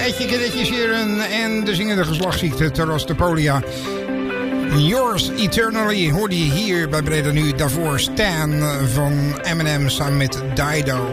Meisje, Cadetje Sharon en de zingende geslachtsziekte Terrastopolia. Yours Eternally hoorde je hier bij Breda Nu. Daarvoor Stan van Eminem samen met Dido.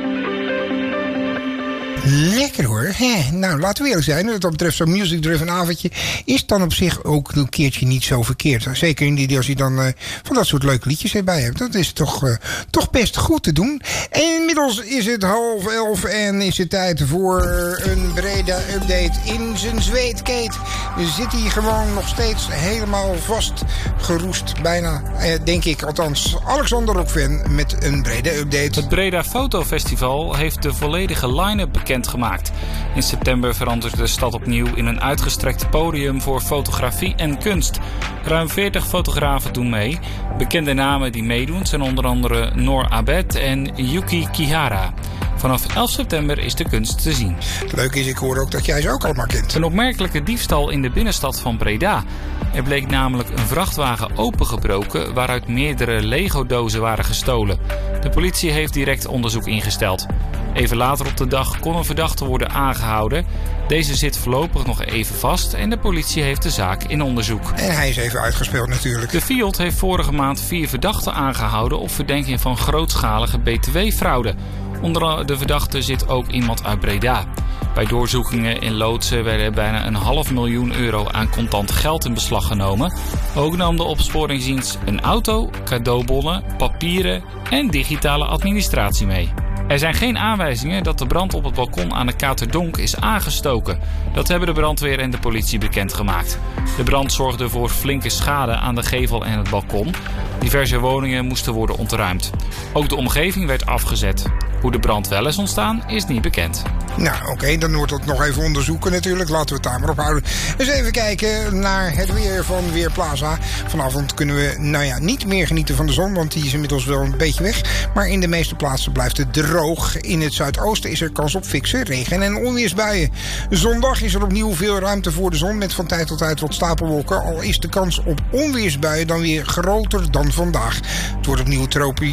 Lekker hoor. Nou, laten we eerlijk zijn. Wat dat betreft zo'n music-driven avondje is dan op zich ook een keertje niet zo verkeerd. Zeker als je dan van dat soort leuke liedjes erbij hebt. Dat is toch best goed te doen. En inmiddels is het 10:30 en is het tijd voor een Breda-update in zijn zweetkeet. Zit hij gewoon nog steeds helemaal vastgeroest. Bijna, denk ik. Althans, Alexander Rockven met een Breda-update. Het Breda Fotofestival heeft de volledige line-up bekendgemaakt. In september verandert de stad opnieuw in een uitgestrekt podium voor fotografie en kunst. Ruim 40 fotografen doen mee. Bekende namen die meedoen zijn onder andere Noor Abed en Yuki Kihara. Vanaf 11 september is de kunst te zien. Leuk is, ik hoor ook dat jij ze ook allemaal kent. Een opmerkelijke diefstal in de binnenstad van Breda. Er bleek namelijk een vrachtwagen opengebroken waaruit meerdere Lego-dozen waren gestolen. De politie heeft direct onderzoek ingesteld. Even later op de dag kon een verdachte worden aangehouden. Deze zit voorlopig nog even vast en de politie heeft de zaak in onderzoek. En hij is even uitgespeeld natuurlijk. De Fiat heeft vorige maand 4 verdachten aangehouden op verdenking van grootschalige btw-fraude. Onder de verdachten zit ook iemand uit Breda. Bij doorzoekingen in loodsen werden bijna €500.000 aan contant geld in beslag genomen. Ook nam de opsporingsdienst een auto, cadeaubonnen, papieren en digitale administratie mee. Er zijn geen aanwijzingen dat de brand op het balkon aan de Katerdonk is aangestoken. Dat hebben de brandweer en de politie bekendgemaakt. De brand zorgde voor flinke schade aan de gevel en het balkon. Diverse woningen moesten worden ontruimd. Ook de omgeving werd afgezet. Hoe de brand wel is ontstaan is niet bekend. Nou, oké, dan wordt dat nog even onderzoeken natuurlijk. Laten we het daar maar op houden. Dus even kijken naar het weer van Weerplaza. Vanavond kunnen we, niet meer genieten van de zon, want die is inmiddels wel een beetje weg. Maar in de meeste plaatsen blijft het droog. In het zuidoosten is er kans op fikse regen- en onweersbuien. Zondag is er opnieuw veel ruimte voor de zon met van tijd tot tijd wat stapelwolken. Al is de kans op onweersbuien dan weer groter dan vandaag. Het wordt opnieuw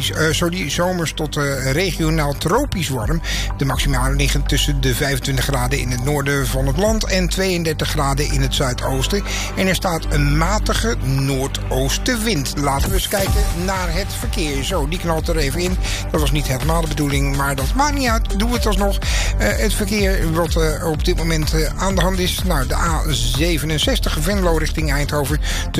zomers tot regionaal tropisch warm. De maximale liggen tussen de 25 graden in het noorden van het land en 32 graden in het zuidoosten. En er staat een matige noordoostenwind. Laten we eens kijken naar het verkeer. Zo, die knalt er even in. Dat was niet helemaal de bedoeling, maar dat maakt niet uit. Doen we het alsnog. Het verkeer wat op dit moment aan de hand is. Nou, de A67 Venlo richting Eindhoven.